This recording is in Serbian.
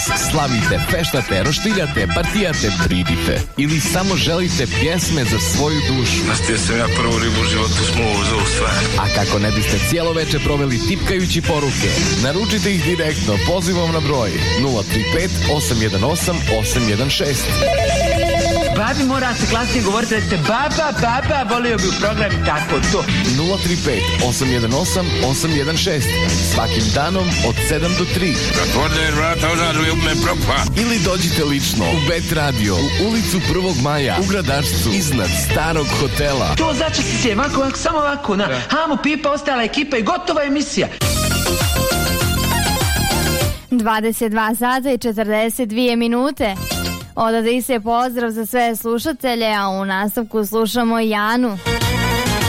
Slavite, feštate, roštiljate, partijate, bridite ili samo želite pjesme za svoju dušu. Nastio sam ja prvu ribu u životu smovu za ustvari. A kako ne biste cijelo veče proveli tipkajući poruke, naručite ih direktno pozivom na broj 035 818 816. Babi mora se glasnije govoriti, recite baba, volio bi u program tako to. 035 818 816. Svakim danom od 7 do 3. Zatvorite vrata odavde i me propa. Ili dođite lično u Bet Radio u ulicu 1. maja u Gradačcu iznad starog hotela. To znači se ovako, samo ovako, na Hamu Pipa, ostala ekipa i gotova emisija. 22 sata i 42 minute. Odade se pozdrav za sve slušatelje, a u nastavku slušamo Janu.